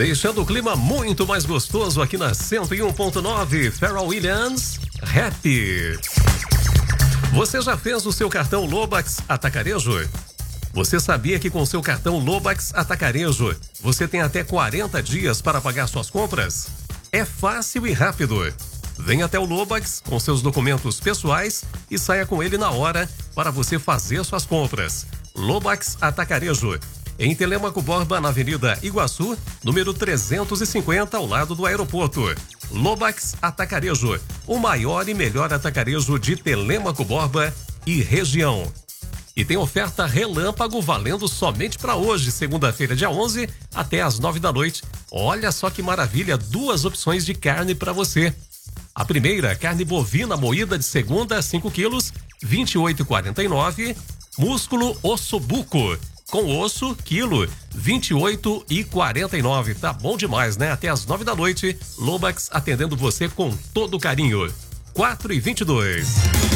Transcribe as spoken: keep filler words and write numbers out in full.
Deixando o clima muito mais gostoso aqui na cento e um ponto nove, Pharrell Williams, Rap. Você já fez o seu cartão Lobax Atacarejo? Você sabia que com seu cartão Lobax Atacarejo, você tem até quarenta dias para pagar suas compras? É fácil e rápido. Venha até o Lobax com seus documentos pessoais e saia com ele na hora para você fazer suas compras. Lobax Atacarejo, em Telêmaco Borba, na Avenida Iguaçu, número trezentos e cinquenta, ao lado do aeroporto. Lobax Atacarejo, o maior e melhor atacarejo de Telêmaco Borba e região. E tem oferta relâmpago valendo somente para hoje, segunda-feira, dia onze, até às nove da noite. Olha só que maravilha, duas opções de carne para você. A primeira, carne bovina moída de segunda, cinco quilos, vinte e oito reais e quarenta e nove centavos. Músculo ossobuco, com osso, quilo, vinte e oito reais e quarenta e nove centavos. Tá bom demais, né? Até às nove da noite, Lobax atendendo você com todo carinho. quatro e vinte e dois.